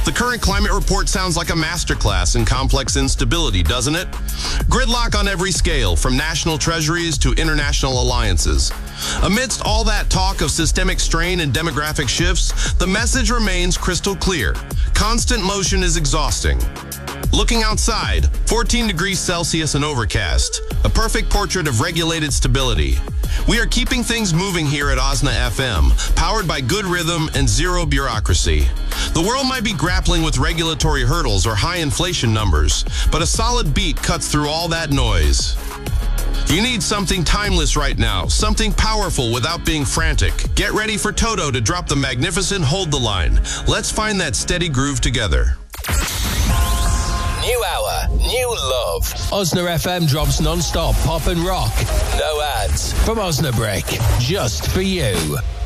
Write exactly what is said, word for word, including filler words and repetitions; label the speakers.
Speaker 1: The current climate report sounds like a masterclass in complex instability, doesn't it? Gridlock on every scale, from national treasuries to international alliances. Amidst all that talk of systemic strain and demographic shifts, the message remains crystal clear. Constant motion is exhausting. Looking outside, fourteen degrees Celsius and overcast. A perfect portrait of regulated stability. We are keeping things moving here at Osna F M, powered by good rhythm and zero bureaucracy. The world might be grappling with regulatory hurdles or high inflation numbers, but a solid beat cuts through all that noise. You need something timeless right now, something powerful without being frantic. Get ready for Toto to drop the magnificent Hold the Line. Let's find that steady groove together.
Speaker 2: New hour, new love. Osna F M drops non-stop pop and rock. No ads. From Osnabrick, just for you.